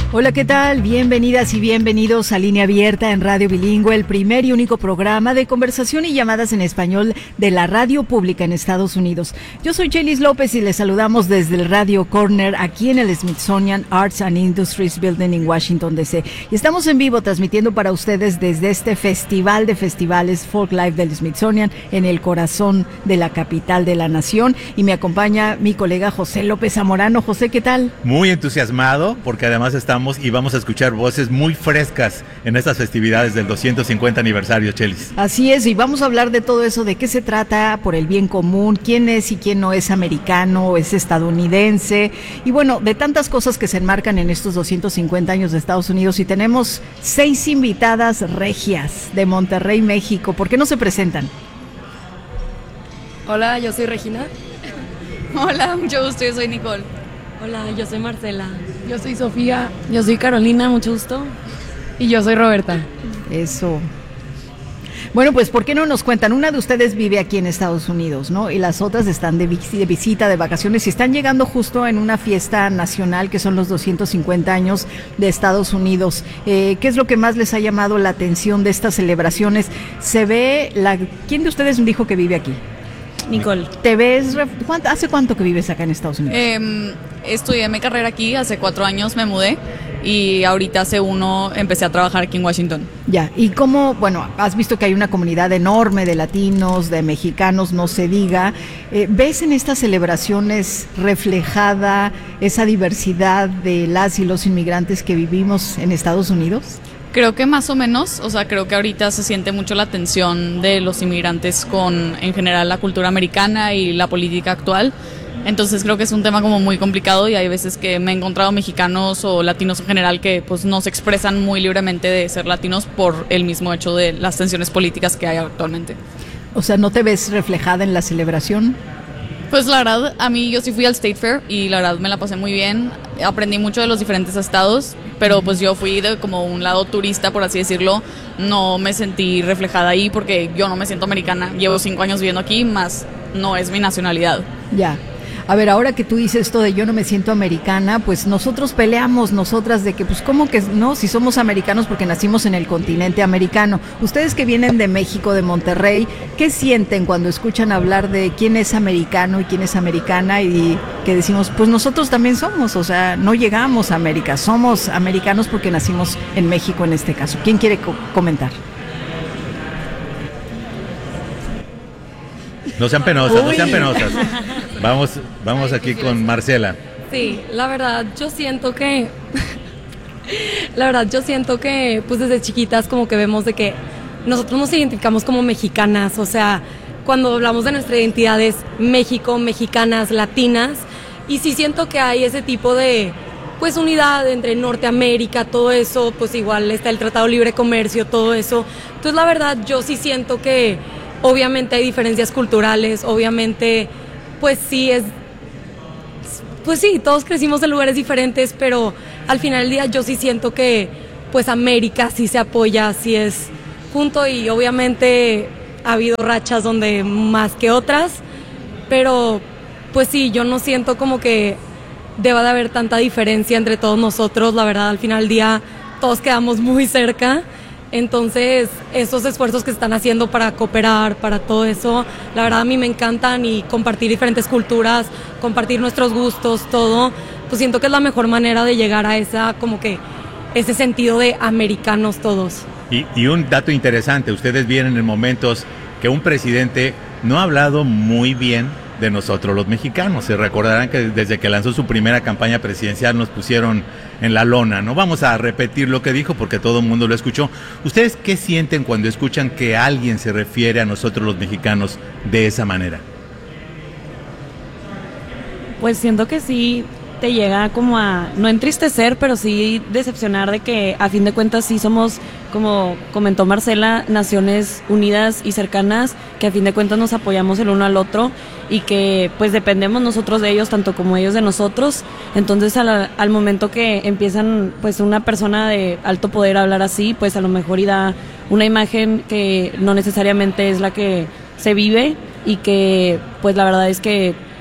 Hola, ¿qué tal? Bienvenidas y bienvenidos a Línea Abierta en Radio Bilingüe, el primer y único programa de conversación y llamadas en español de la radio pública en Estados Unidos. Yo soy Chelis López y les saludamos desde el Radio Corner aquí en el Smithsonian Arts and Industries Building en Washington, D.C. Y estamos en vivo transmitiendo para ustedes desde este festival de festivales Folk Life del Smithsonian en el corazón de la capital de la nación. Y me acompaña mi colega José López Zamorano. José, ¿qué tal? Muy entusiasmado porque además estamos y vamos a escuchar voces muy frescas en estas festividades del 250 aniversario, Chelis. Así es, y vamos a hablar de todo eso, de qué se trata por el bien común, quién es y quién no es americano o es estadounidense, y bueno, de tantas cosas que se enmarcan en estos 250 años de Estados Unidos. Y tenemos 6 invitadas regias de Monterrey, México. ¿Por qué no se presentan? Hola, yo soy Regina. Hola, mucho gusto, yo soy Nicole. Hola, yo soy Marcela. Yo soy Sofía. Yo soy Carolina, mucho gusto. Y yo soy Roberta. Eso. Bueno, pues, ¿por qué no nos cuentan? Una de ustedes vive aquí en Estados Unidos, ¿no? Y las otras están de visita, de vacaciones, y están llegando justo en una fiesta nacional que son los 250 años de Estados Unidos. ¿Qué es lo que más les ha llamado la atención de estas celebraciones? Se ve ¿Quién de ustedes dijo que vive aquí? Nicole. ¿Te ves? ¿Hace cuánto que vives acá en Estados Unidos? Estudié mi carrera aquí, hace 4 años me mudé y ahorita hace 1 empecé a trabajar aquí en Washington. Ya, y cómo, bueno, has visto que hay una comunidad enorme de latinos, de mexicanos, no se diga. ¿Ves en estas celebraciones reflejada esa diversidad de las y los inmigrantes que vivimos en Estados Unidos? Creo que más o menos, o sea, creo que ahorita se siente mucho la tensión de los inmigrantes con, en general, la cultura americana y la política actual. Entonces creo que es un tema como muy complicado y hay veces que me he encontrado mexicanos o latinos en general que pues no se expresan muy libremente de ser latinos por el mismo hecho de las tensiones políticas que hay actualmente. O sea, ¿no te ves reflejada en la celebración? Pues la verdad, a mí yo sí fui al State Fair y la verdad me la pasé muy bien, aprendí mucho de los diferentes estados, pero pues yo fui de como un lado turista, por así decirlo, no me sentí reflejada ahí porque yo no me siento americana, llevo 5 años viviendo aquí, más no es mi nacionalidad. Ya. A ver, ahora que tú dices esto de yo no me siento americana, pues nosotros peleamos, nosotras, de que pues cómo que no, si somos americanos porque nacimos en el continente americano. Ustedes que vienen de México, de Monterrey, ¿qué sienten cuando escuchan hablar de quién es americano y quién es americana? Y que decimos, pues nosotros también somos, o sea, no llegamos a América, somos americanos porque nacimos en México en este caso. ¿Quién quiere comentar? No sean penosas, no sean penosas. Vamos aquí con Marcela. Sí, la verdad, yo siento que pues desde chiquitas como que vemos de que nosotros nos identificamos como mexicanas, o sea, cuando hablamos de nuestra identidad es México, mexicanas, latinas, y sí siento que hay ese tipo de pues unidad entre Norteamérica, todo eso, pues igual está el Tratado de Libre Comercio, todo eso. Entonces la verdad yo sí siento que obviamente hay diferencias culturales, obviamente pues sí, todos crecimos en lugares diferentes, pero al final del día yo sí siento que pues América sí se apoya, sí es junto, y obviamente ha habido rachas donde más que otras, pero pues sí, yo no siento como que deba de haber tanta diferencia entre todos nosotros. La verdad, al final del día todos quedamos muy cerca. Entonces, esos esfuerzos que se están haciendo para cooperar, para todo eso, la verdad a mí me encantan, y compartir diferentes culturas, compartir nuestros gustos, todo, pues siento que es la mejor manera de llegar a esa, como que, ese sentido de americanos todos. Y un dato interesante, ustedes vienen en momentos que un presidente no ha hablado muy bien de nosotros los mexicanos. Se recordarán que desde que lanzó su primera campaña presidencial nos pusieron en la lona. No vamos a repetir lo que dijo porque todo el mundo lo escuchó. ¿Ustedes qué sienten cuando escuchan que alguien se refiere a nosotros los mexicanos de esa manera? Pues siento que sí te llega como a, no entristecer, pero sí decepcionar de que a fin de cuentas sí somos, como comentó Marcela, naciones unidas y cercanas, que a fin de cuentas nos apoyamos el uno al otro y que pues dependemos nosotros de ellos tanto como ellos de nosotros. Entonces al momento que empiezan pues una persona de alto poder a hablar así, pues a lo mejor y da una imagen que no necesariamente es la que se vive, y que pues la verdad es que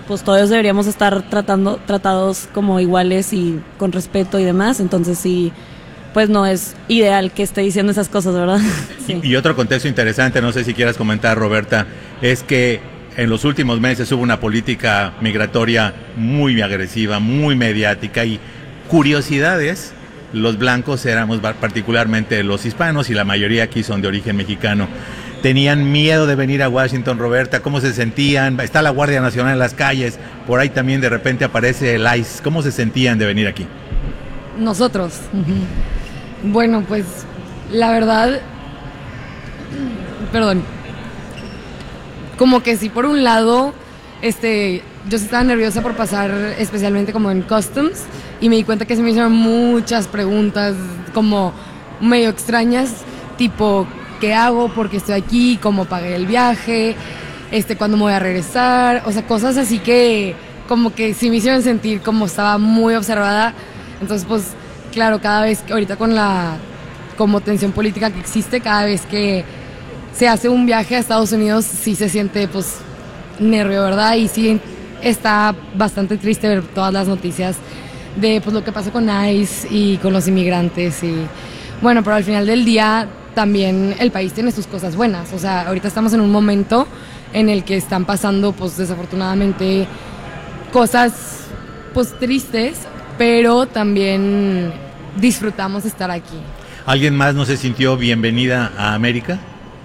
pues todos deberíamos estar tratados como iguales y con respeto y demás, entonces sí, pues no es ideal que esté diciendo esas cosas, ¿verdad? Sí. Y otro contexto interesante, no sé si quieras comentar, Roberta, es que en los últimos meses hubo una política migratoria muy agresiva, muy mediática, y curiosidades, los blancos éramos particularmente los hispanos y la mayoría aquí son de origen mexicano. ¿Tenían miedo de venir a Washington, Roberta? ¿Cómo se sentían? Está la Guardia Nacional en las calles, por ahí también de repente aparece el ICE. ¿Cómo se sentían de venir aquí? Nosotros. Bueno, pues la verdad, perdón, como que sí, por un lado, yo sí estaba nerviosa por pasar especialmente como en Customs, y me di cuenta que se me hicieron muchas preguntas como medio extrañas, tipo, ¿qué hago? ¿Por qué estoy aquí? ¿Cómo pagué el viaje? ¿Cuándo me voy a regresar? O sea, cosas así que como que sí me hicieron sentir como estaba muy observada. Entonces, pues, claro, cada vez que ahorita con la como tensión política que existe, cada vez que se hace un viaje a Estados Unidos, sí se siente, pues, nervio, ¿verdad? Y sí está bastante triste ver todas las noticias de, pues, lo que pasa con ICE y con los inmigrantes. Y bueno, pero al final del día también el país tiene sus cosas buenas. O sea, ahorita estamos en un momento en el que están pasando, pues, desafortunadamente cosas, pues, tristes, pero también disfrutamos estar aquí. ¿Alguien más no se sintió bienvenida a América?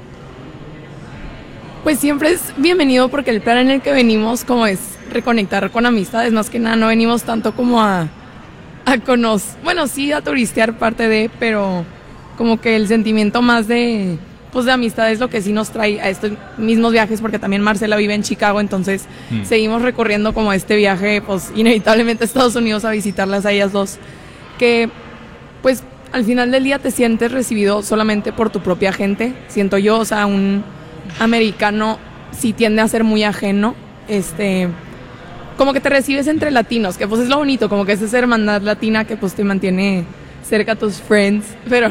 Pues siempre es bienvenido, porque el plan en el que venimos como es reconectar con amistades, más que nada no venimos tanto como a conocer, bueno, sí a turistear parte de, pero como que el sentimiento más de, pues, de amistad es lo que sí nos trae a estos mismos viajes, porque también Marcela vive en Chicago, entonces seguimos recorriendo como este viaje, pues inevitablemente a Estados Unidos a visitarlas a ellas dos, que pues al final del día te sientes recibido solamente por tu propia gente, siento yo. O sea, un americano sí tiende a ser muy ajeno, como que te recibes entre latinos, que pues es lo bonito, como que es esa hermandad latina que pues te mantiene cerca a tus friends, pero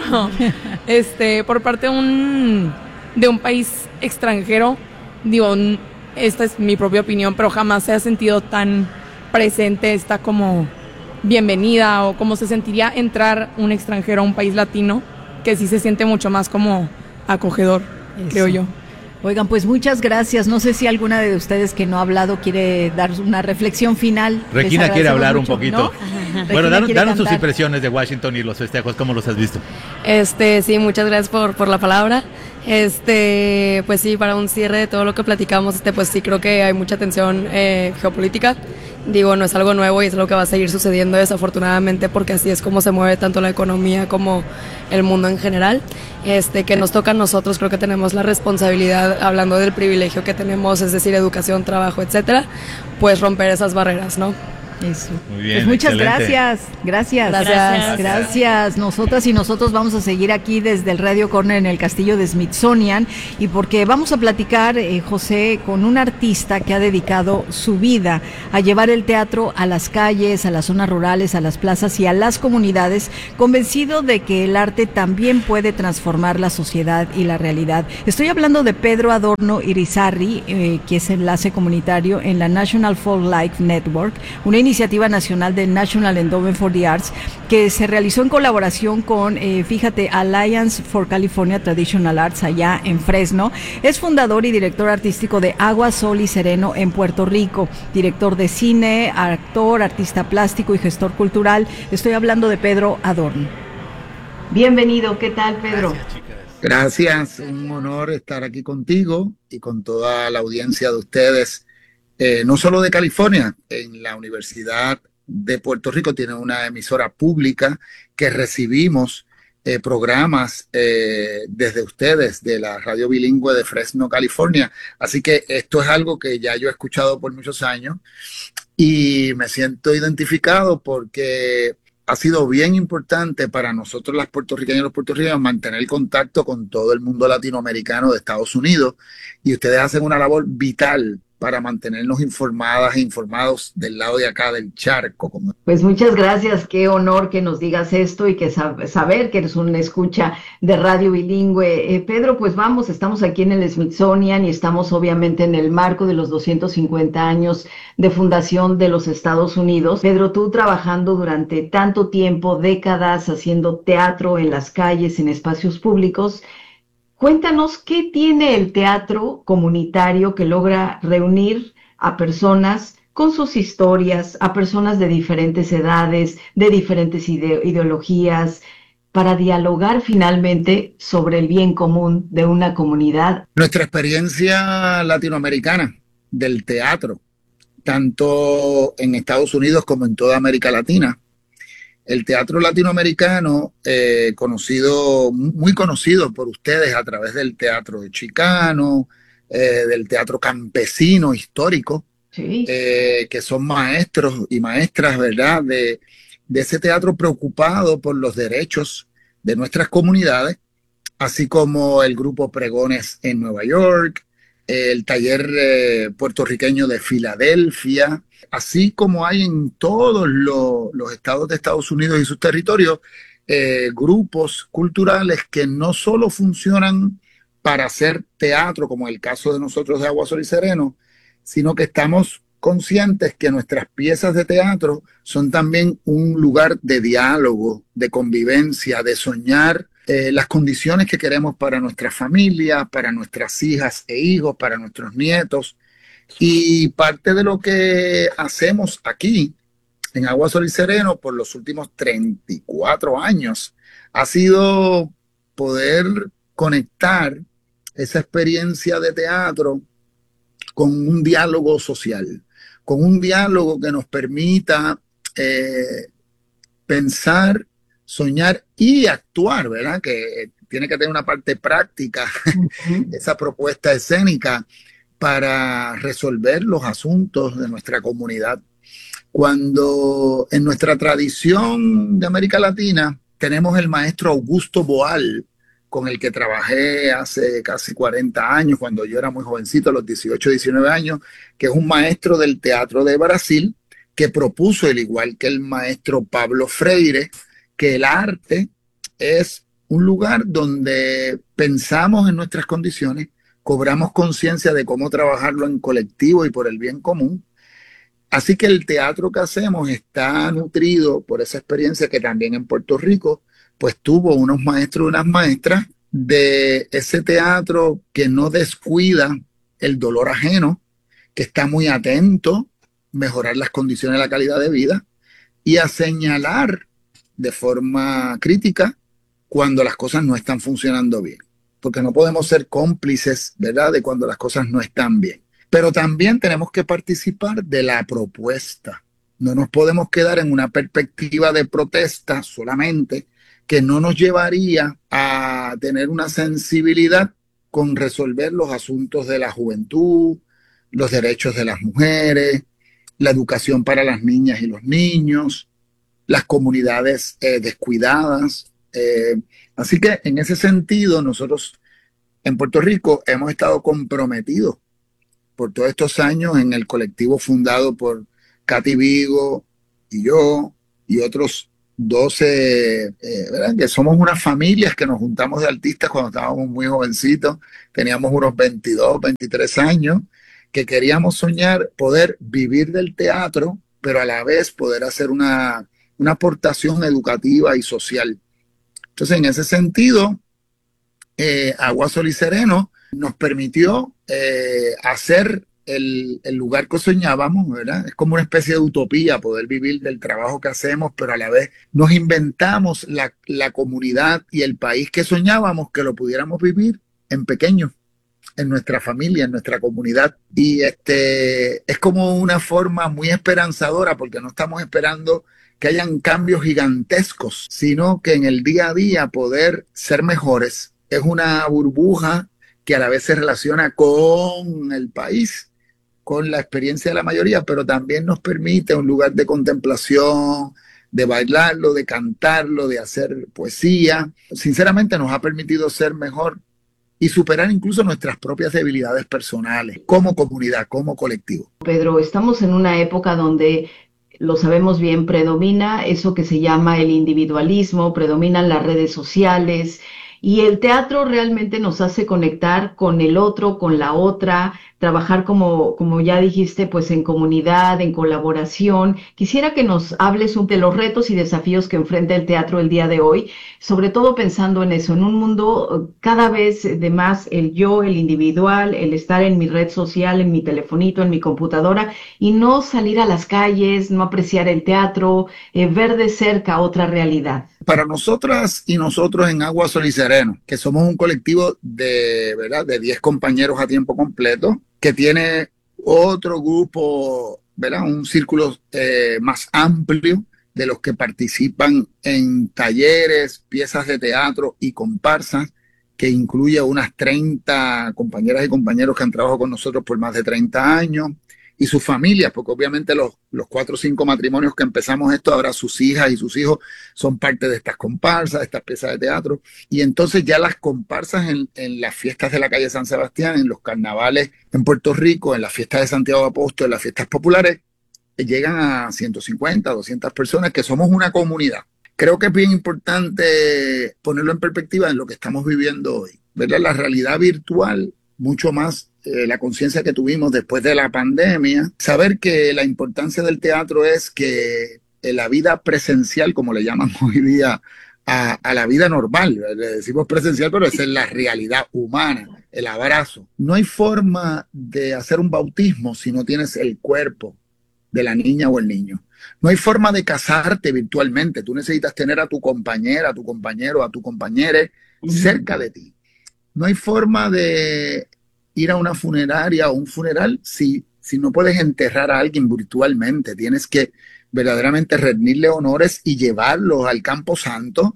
por parte de un país extranjero, digo, esta es mi propia opinión, pero jamás se ha sentido tan presente esta como bienvenida, o como se sentiría entrar un extranjero a un país latino, que sí se siente mucho más como acogedor, creo yo. Oigan, pues muchas gracias. No sé si alguna de ustedes que no ha hablado quiere dar una reflexión final. Regina quiere hablar mucho, un poquito. ¿No? Bueno, danos tus impresiones de Washington y los festejos, ¿cómo los has visto? Sí, muchas gracias por la palabra. Pues sí, para un cierre de todo lo que platicamos, pues sí creo que hay mucha tensión geopolítica. Digo, no es algo nuevo y es algo que va a seguir sucediendo desafortunadamente, porque así es como se mueve tanto la economía como el mundo en general. Que nos toca a nosotros, creo que tenemos la responsabilidad, hablando del privilegio que tenemos, es decir, educación, trabajo, etcétera, pues romper esas barreras, ¿no? Eso. Muy bien, pues muchas excelente. Gracias. Nosotras y nosotros vamos a seguir aquí desde el Radio Corner en el Castillo de Smithsonian, y porque vamos a platicar, José, con un artista que ha dedicado su vida a llevar el teatro a las calles, a las zonas rurales, a las plazas y a las comunidades, convencido de que el arte también puede transformar la sociedad y la realidad. Estoy hablando de Pedro Adorno Irizarry, que es enlace comunitario en la National Folk Life Network, una iniciativa nacional del National Endowment for the Arts, que se realizó en colaboración con, Alliance for California Traditional Arts allá en Fresno. Es fundador y director artístico de Agua, Sol y Sereno en Puerto Rico, director de cine, actor, artista plástico y gestor cultural. Estoy hablando de Pedro Adorno. Bienvenido, ¿qué tal, Pedro? Gracias, chicas. Gracias, un honor estar aquí contigo y con toda la audiencia de ustedes. No solo de California, en la Universidad de Puerto Rico tiene una emisora pública que recibimos programas desde ustedes, de la radio bilingüe de Fresno, California. Así que esto es algo que ya yo he escuchado por muchos años y me siento identificado, porque ha sido bien importante para nosotros las puertorriqueñas y los puertorriqueños mantener contacto con todo el mundo latinoamericano de Estados Unidos, y ustedes hacen una labor vital para mantenernos informadas e informados del lado de acá del charco. Pues muchas gracias, qué honor que nos digas esto y que saber que eres una escucha de Radio Bilingüe. Pedro, pues vamos, estamos aquí en el Smithsonian y estamos obviamente en el marco de los 250 años de fundación de los Estados Unidos. Pedro, tú trabajando durante tanto tiempo, décadas, haciendo teatro en las calles, en espacios públicos, cuéntanos qué tiene el teatro comunitario que logra reunir a personas con sus historias, a personas de diferentes edades, de diferentes ideologías, para dialogar finalmente sobre el bien común de una comunidad. Nuestra experiencia latinoamericana del teatro, tanto en Estados Unidos como en toda América Latina. El teatro latinoamericano, muy conocido por ustedes a través del teatro chicano, del teatro campesino histórico, sí, que son maestros y maestras, ¿verdad?, de ese teatro preocupado por los derechos de nuestras comunidades, así como el grupo Pregones en Nueva York, el taller puertorriqueño de Filadelfia, así como hay en todos los estados de Estados Unidos y sus territorios, grupos culturales que no solo funcionan para hacer teatro, como el caso de nosotros de Agua, Sol y Sereno, sino que estamos conscientes que nuestras piezas de teatro son también un lugar de diálogo, de convivencia, de soñar las condiciones que queremos para nuestra familia, para nuestras hijas e hijos, para nuestros nietos. Y parte de lo que hacemos aquí en Agua, Sol y Sereno por los últimos 34 años ha sido poder conectar esa experiencia de teatro con un diálogo social, con un diálogo que nos permita pensar, soñar y actuar, ¿verdad? Que tiene que tener una parte práctica, esa propuesta escénica para resolver los asuntos de nuestra comunidad. Cuando en nuestra tradición de América Latina tenemos el maestro Augusto Boal, con el que trabajé hace casi 40 años, cuando yo era muy jovencito, a los 18, 19 años, que es un maestro del teatro de Brasil, que propuso, al igual que el maestro Pablo Freire, que el arte es un lugar donde pensamos en nuestras condiciones, cobramos conciencia de cómo trabajarlo en colectivo y por el bien común. Así que el teatro que hacemos está nutrido por esa experiencia que también en Puerto Rico pues tuvo unos maestros y unas maestras de ese teatro que no descuida el dolor ajeno, que está muy atento a mejorar las condiciones de la calidad de vida y a señalar de forma crítica cuando las cosas no están funcionando bien. Porque no podemos ser cómplices, ¿verdad?, de cuando las cosas no están bien. Pero también tenemos que participar de la propuesta. No nos podemos quedar en una perspectiva de protesta solamente, que no nos llevaría a tener una sensibilidad con resolver los asuntos de la juventud, los derechos de las mujeres, la educación para las niñas y los niños, las comunidades descuidadas. Así que en ese sentido nosotros en Puerto Rico hemos estado comprometidos por todos estos años en el colectivo fundado por Katy Vigo y yo y otros 12, ¿verdad?, que somos unas familias que nos juntamos de artistas cuando estábamos muy jovencitos, teníamos unos 22, 23 años, que queríamos soñar poder vivir del teatro, pero a la vez poder hacer una aportación educativa y social. Entonces, en ese sentido, Agua, Sol y Sereno nos permitió hacer el lugar que soñábamos, ¿verdad? Es como una especie de utopía poder vivir del trabajo que hacemos, pero a la vez nos inventamos la comunidad y el país que soñábamos que lo pudiéramos vivir en pequeño, en nuestra familia, en nuestra comunidad. Y es como una forma muy esperanzadora, porque no estamos esperando que hayan cambios gigantescos, sino que en el día a día poder ser mejores. Es una burbuja que a la vez se relaciona con el país, con la experiencia de la mayoría, pero también nos permite un lugar de contemplación, de bailarlo, de cantarlo, de hacer poesía. Sinceramente nos ha permitido ser mejor y superar incluso nuestras propias debilidades personales, como comunidad, como colectivo. Pedro, estamos en una época donde, lo sabemos bien, predomina eso que se llama el individualismo, predominan las redes sociales, y el teatro realmente nos hace conectar con el otro, con la otra, trabajar como ya dijiste, pues en comunidad, en colaboración. Quisiera que nos hables de los retos y desafíos que enfrenta el teatro el día de hoy, sobre todo pensando en eso, en un mundo cada vez de más el yo, el individual, el estar en mi red social, en mi telefonito, en mi computadora, y no salir a las calles, no apreciar el teatro, ver de cerca otra realidad. Para nosotras y nosotros en Agua, Sol y Sereno, que somos un colectivo de 10 compañeros a tiempo completo, que tiene otro grupo, ¿verdad? Un círculo más amplio de los que participan en talleres, piezas de teatro y comparsas, que incluye unas 30 compañeras y compañeros que han trabajado con nosotros por más de 30 años, y sus familias, porque obviamente los 4 o 5 matrimonios que empezamos esto, ahora sus hijas y sus hijos son parte de estas comparsas, de estas piezas de teatro, y entonces ya las comparsas en las fiestas de la calle San Sebastián, en los carnavales en Puerto Rico, en las fiestas de Santiago de Apóstol, en las fiestas populares, llegan a 150, 200 personas, que somos una comunidad. Creo que es bien importante ponerlo en perspectiva en lo que estamos viviendo hoy, ¿verdad? La realidad virtual, mucho más la conciencia que tuvimos después de la pandemia, saber que la importancia del teatro es que la vida presencial, como le llaman hoy día a la vida normal, le decimos presencial, pero esa es la realidad humana, el abrazo. No hay forma de hacer un bautismo si no tienes el cuerpo de la niña o el niño. No hay forma de casarte virtualmente. Tú necesitas tener a tu compañera, a tu compañero, a tu compañere cerca de ti. No hay forma de ir a una funeraria o un funeral si no puedes enterrar a alguien virtualmente. Tienes que verdaderamente rendirle honores y llevarlos al campo santo,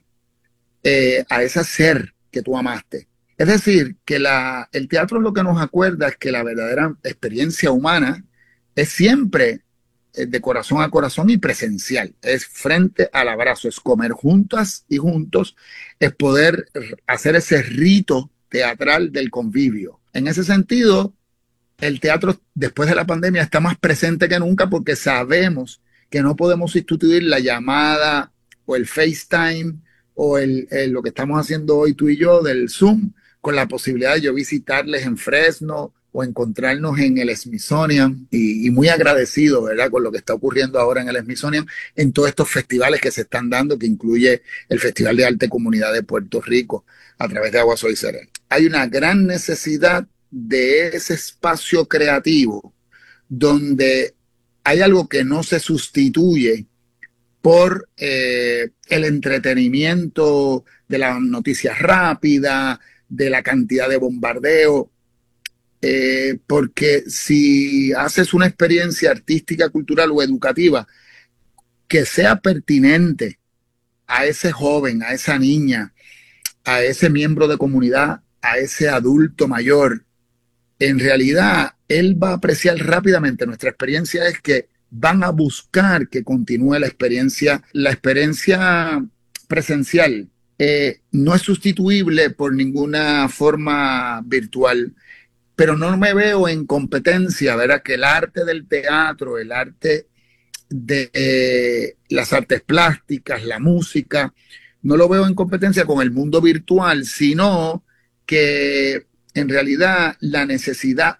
a ese ser que tú amaste. Es decir, que el teatro lo que nos acuerda es que la verdadera experiencia humana es siempre de corazón a corazón y presencial. Es frente al abrazo, es comer juntas y juntos, es poder hacer ese rito teatral del convivio. En ese sentido, el teatro después de la pandemia está más presente que nunca, porque sabemos que no podemos sustituir la llamada o el FaceTime o lo que estamos haciendo hoy tú y yo del Zoom, con la posibilidad de yo visitarles en Fresno o encontrarnos en el Smithsonian, y muy agradecido, ¿verdad?, con lo que está ocurriendo ahora en el Smithsonian, en todos estos festivales que se están dando, que incluye el Festival de Arte Comunidad de Puerto Rico a través de Agua, Sol y Sereno. Hay una gran necesidad de ese espacio creativo donde hay algo que no se sustituye por el entretenimiento de la noticia rápida, de la cantidad de bombardeo, porque si haces una experiencia artística, cultural o educativa que sea pertinente a ese joven, a esa niña, a ese miembro de comunidad, a ese adulto mayor, en realidad él va a apreciar rápidamente. Nuestra experiencia es que van a buscar que continúe la experiencia presencial. No es sustituible por ninguna forma virtual, pero no me veo en competencia, ¿verdad?, que el arte del teatro, el arte de las artes plásticas, la música, no lo veo en competencia con el mundo virtual, sino que en realidad la necesidad